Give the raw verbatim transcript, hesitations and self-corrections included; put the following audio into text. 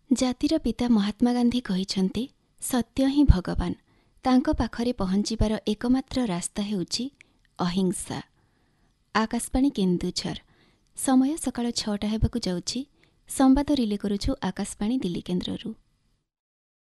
ଜାତିର ପିତା ମହାତ୍ମା ଗାନ୍ଧୀ କହିଛନ୍ତି, ସତ୍ୟ ହିଁ ଭଗବାନ। ତାଙ୍କ ପାଖରେ ପହଞ୍ଚିବାର ଏକମାତ୍ର ରାସ୍ତା ହେଉଛି ଅହିଂସା। ଆକାଶବାଣୀ କେନ୍ଦୁଝର। ସମୟ ସକାଳ ଛଅଟା ହେବାକୁ ଯାଉଛି। ସମ୍ବାଦ ରିଲେ କରୁଛୁ ଆକାଶବାଣୀ ଦିଲ୍ଲୀ କେନ୍ଦ୍ରରୁ।